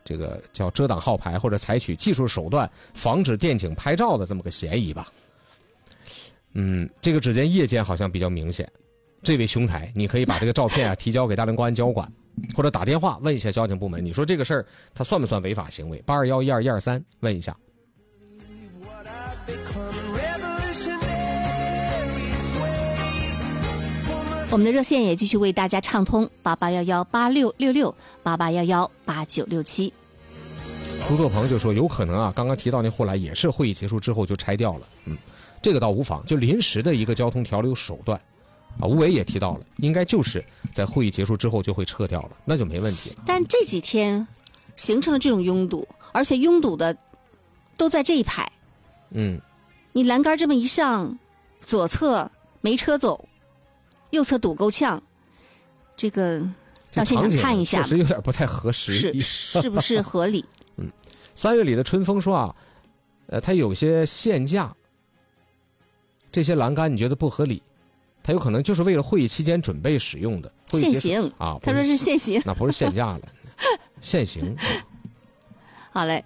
这个叫遮挡号牌或者采取技术手段防止电警拍照的这么个嫌疑吧。这个只见夜间好像比较明显。这位兄台，你可以把这个照片提交给大连公安交管，或者打电话问一下交警部门，你说这个事儿它算不算违法行为？8212123问一下。 我们的热线也继续为大家畅通8811866688118967。 卢作鹏就说有可能刚刚提到那后来也是会议结束之后就拆掉了，这个倒无妨，就临时的一个交通调流手段。吴伟也提到了，应该就是在会议结束之后就会撤掉了，那就没问题了。 但这几天形成了这种拥堵，而且拥堵的都在这一排。你栏杆这么一上，左侧没车走，右侧堵够呛，这个到现场看一下， 确实有点不太合适， 是不是合理 ？3月里的春风说它有些限价，这些栏杆你觉得不合理？它有可能就是为了会议期间准备使用的， 限行他说是限行， 那不是限价了，限行。 好嘞。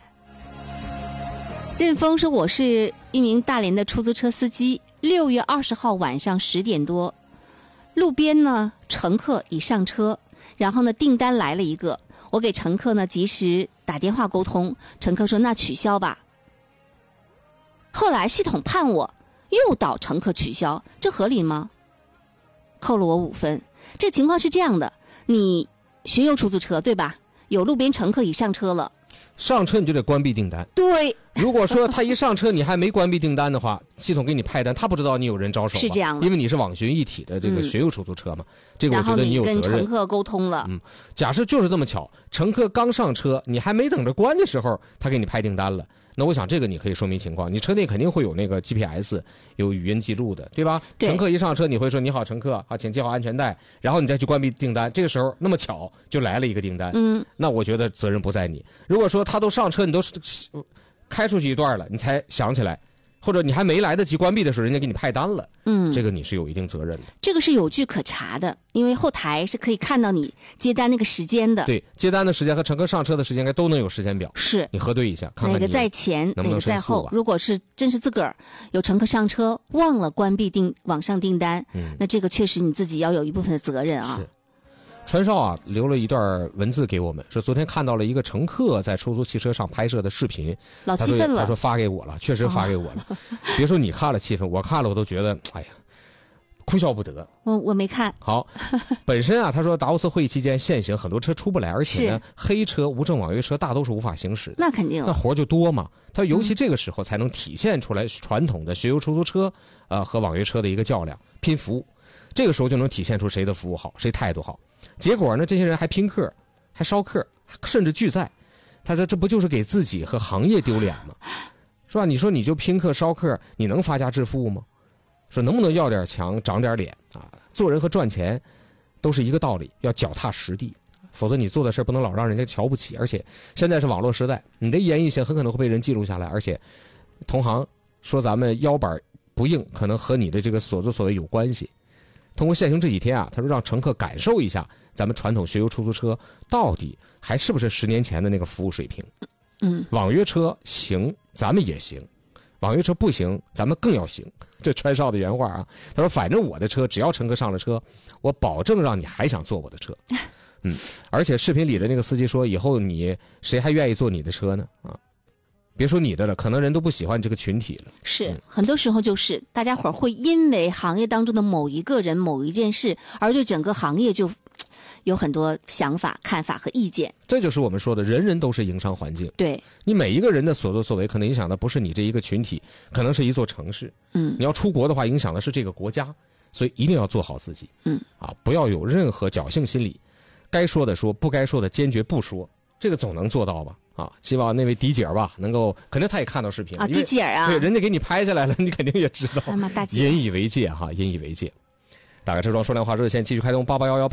任峰说，我是一名大连的出租车司机，6月20号晚上10点多，路边呢乘客已上车，然后呢订单来了一个，我给乘客呢及时打电话沟通，乘客说那取消吧。后来系统判我诱导乘客取消，这合理吗？扣了我5分。这情况是这样的，你巡游出租车对吧？有路边乘客已上车了， 上车你就得关闭订单。 对， 如果说他一上车你还没关闭订单的话，系统给你派单，他不知道你有人招手， 是这样的， 因为你是网巡一体的这个巡游出租车嘛，这个我觉得你有责任。 然后你跟乘客沟通了， 假设就是这么巧，乘客刚上车，你还没等着关的时候，他给你派订单了。那我想这个你可以说明情况，你车内肯定会有那个 GPS 有语音记录的，对吧？ 对， 乘客一上车你会说你好乘客请系好安全带，然后你再去关闭订单，这个时候那么巧就来了一个订单，那我觉得责任不在你。如果说他都上车，你都开出去一段了，你才想起来，或者你还没来得及关闭的时候人家给你派单了，这个你是有一定责任的。 这个是有据可查的，因为后台是可以看到你接单那个时间的。 对，接单的时间和乘客上车的时间应该都能有时间表， 是你核对一下，看看哪个在前能不能哪个在后。如果是真是自个儿有乘客上车忘了关闭网上订单，那这个确实你自己要有一部分的责任啊。 是。川少留了一段文字给我们，说昨天看到了一个乘客在出租汽车上拍摄的视频， 老气愤了。 他说发给我了，确实发给我了。别说你看了气愤，我看了我都觉得，哎呀，哭笑不得。 我没看。 好，本身他说达沃斯会议期间限行，很多车出不来，而且呢，黑车、无证网约车大多数无法行驶。 那肯定， 那活就多嘛。他尤其这个时候才能体现出来传统的巡游出租车和网约车的一个较量、拼服务。这个时候就能体现出谁的服务好，谁态度好。结果呢，这些人还拼客，还烧客，甚至拒载。他说这不就是给自己和行业丢脸吗？是吧？你说你就拼客烧客，你能发家致富吗？说能不能要点强长点脸做人和赚钱都是一个道理，要脚踏实地，否则你做的事不能老让人家瞧不起。而且现在是网络时代，你的一言一行很可能会被人记录下来，而且同行说咱们腰板不硬，可能和你的这个所作所为有关系。通过限行这几天他说让乘客感受一下咱们传统巡游出租车到底还是不是10年前的那个服务水平。网约车行，咱们也行；网约车不行，咱们更要行。这川少的原话他说反正我的车只要乘客上了车，我保证让你还想坐我的车。而且视频里的那个司机说，以后你谁还愿意坐你的车呢？别说你的了，可能人都不喜欢这个群体了。 是，很多时候就是大家伙会因为行业当中的某一个人、某一件事，而对整个行业就有很多想法、看法和意见。 这就是我们说的，人人都是营商环境。 对， 你每一个人的所作所为，可能影响的不是你这一个群体，可能是一座城市。你要出国的话，影响的是这个国家，所以一定要做好自己。不要有任何侥幸心理，该说的说，不该说的坚决不说，这个总能做到吧？希望那位迪姐吧能够，肯定他也看到视频迪姐对，人家给你拍下来了，你肯定也知道。 引以为戒引以为戒。打开车窗说亮话热线继续开通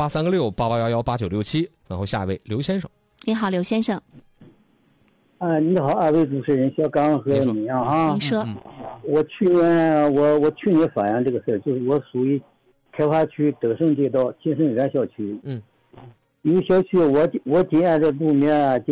8811833688118967，然后下一位刘先生。 你好，刘先生。 你好，二位主持人小刚和你您说。 我去年反映这个事儿，就是我属于开发区德胜街道金盛园小区。一个小区我今年这路面